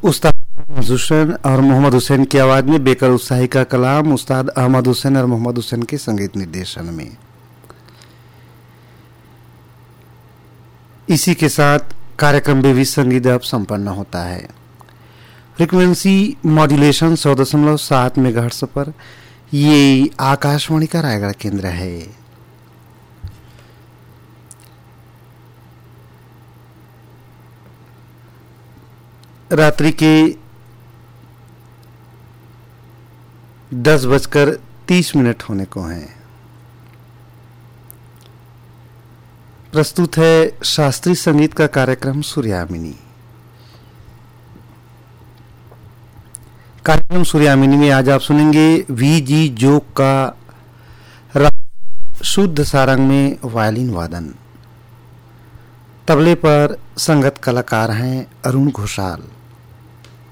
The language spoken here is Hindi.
उस्ताद अहमद हुसैन और मोहम्मद हुसैन की आवाज़ में बेकर उत्साही का कलाम उस्ताद अहमद हुसैन और मोहम्मद हुसैन के संगीत निर्देशन में। इसी के साथ कार्यक्रम बेबी संगीत अब संपन्न होता है। फ्रीक्वेंसी मॉड्यूलेशन 100.7 मेगाहर्ट्ज पर ये आकाशवाणी का रायगढ़ केंद्र है। रात्रि के 10:30 होने को हैं। प्रस्तुत है शास्त्रीय संगीत का कार्यक्रम सूर्यामिनी। कार्यक्रम सूर्यामिनी में आज आप सुनेंगे वीजी जोग का शुद्ध सारंग में वायलिन वादन। तबले पर संगत कलाकार हैं अरुण घोषाल।